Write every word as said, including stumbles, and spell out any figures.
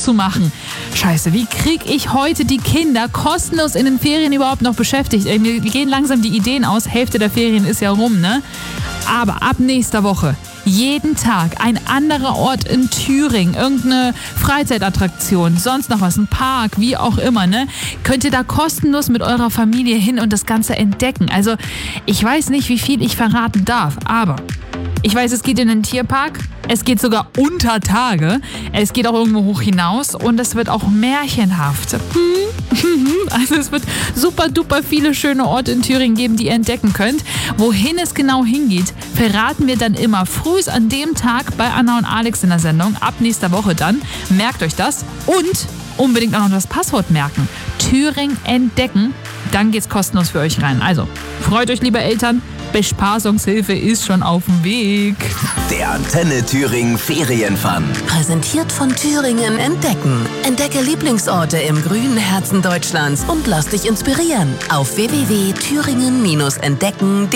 zu machen. Scheiße, wie kriege ich heute die Kinder kostenlos in den Ferien überhaupt noch beschäftigt? Mir gehen langsam die Ideen aus. Hälfte der Ferien ist ja rum, ne? Aber ab nächster Woche jeden Tag ein anderer Ort in Thüringen, irgendeine Freizeitattraktion, sonst noch was, ein Park, wie auch immer, ne? Könnt ihr da kostenlos mit eurer Familie hin und das Ganze entdecken. Also ich weiß nicht, wie viel ich verraten darf, aber ich weiß, es geht in den Tierpark, es geht sogar unter Tage, es geht auch irgendwo hoch hinaus und es wird auch märchenhaft. Also es wird super duper viele schöne Orte in Thüringen geben, die ihr entdecken könnt. Wohin es genau hingeht, verraten wir dann immer früh an dem Tag bei Anna und Alex in der Sendung, ab nächster Woche dann. Merkt euch das und unbedingt auch noch das Passwort merken. Thüringen entdecken, dann geht's kostenlos für euch rein. Also freut euch, liebe Eltern. Bespaßungshilfe ist schon auf dem Weg. Der Antenne Thüringen Ferienfun. Präsentiert von Thüringen Entdecken. Entdecke Lieblingsorte im grünen Herzen Deutschlands und lass dich inspirieren auf w w w punkt thüringen Bindestrich entdecken punkt d e.